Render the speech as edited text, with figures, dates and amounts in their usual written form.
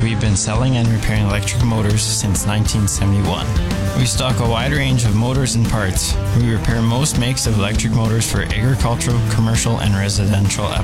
we've been selling and repairing electric motors since 1971. We stock a wide range of motors and parts. We repair most makes of electric motors for agricultural, commercial, and residential applications.